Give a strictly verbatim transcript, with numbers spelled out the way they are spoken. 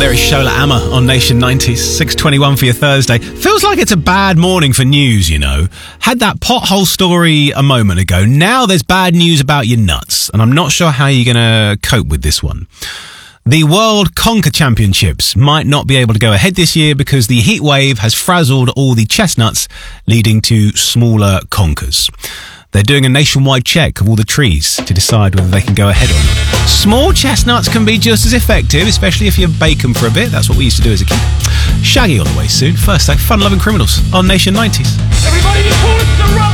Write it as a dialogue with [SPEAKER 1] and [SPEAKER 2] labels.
[SPEAKER 1] There is Shola Amma on Nation nineties, six twenty-one for your Thursday. Feels like it's a bad morning for news, you know. Had that pothole story a moment ago. Now there's bad news about your nuts, and I'm not sure how you're going to cope with this one. The World Conker Championships might not be able to go ahead this year because the heat wave has frazzled all the chestnuts, leading to smaller conkers. They're doing a nationwide check of all the trees to decide whether they can go ahead or not. Small chestnuts can be just as effective, especially if you bake them for a bit. That's what we used to do as a kid. Shaggy on the way soon. First, though, Fun-Loving Criminals on Nation nineties.
[SPEAKER 2] Everybody, you call it the road!